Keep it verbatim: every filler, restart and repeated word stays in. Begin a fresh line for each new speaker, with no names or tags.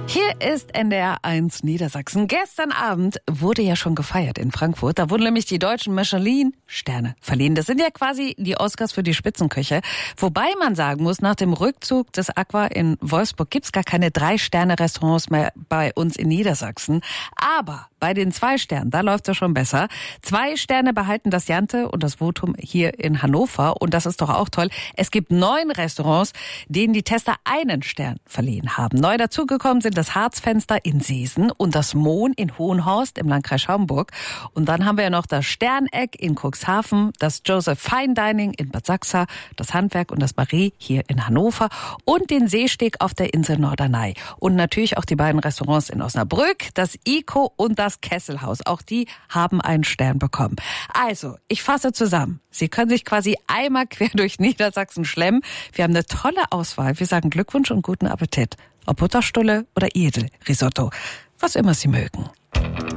Hier ist N D R eins Niedersachsen. Gestern Abend wurde ja schon gefeiert in Frankfurt. Da wurden nämlich die deutschen Michelin-Sterne verliehen. Das sind ja quasi die Oscars für die Spitzenköche. Wobei man sagen muss, nach dem Rückzug des Aqua in Wolfsburg gibt's gar keine Drei-Sterne-Restaurants mehr bei uns in Niedersachsen. Aber bei den zwei Sternen, da läuft's ja schon besser. Zwei Sterne behalten das Jante und das Votum hier in Hannover. Und das ist doch auch toll. Es gibt neun Restaurants, denen die Tester einen Stern verliehen haben. Neu dazugekommen sind das Harzfenster in Seesen und das Mohn in Hohenhorst im Landkreis Schaumburg. Und dann haben wir ja noch das Sterneck in Cuxhaven, das Joseph Fine Dining in Bad Sachsa, das Handwerk und das Marie hier in Hannover und den Seesteg auf der Insel Norderney. Und natürlich auch die beiden Restaurants in Osnabrück, das Ico und das Kesselhaus. Auch die haben einen Stern bekommen. Also, ich fasse zusammen. Sie können sich quasi einmal quer durch Niedersachsen schlemmen. Wir haben eine tolle Auswahl. Wir sagen Glückwunsch und guten Appetit. Ob Butterstulle oder Edelrisotto. Was immer Sie mögen.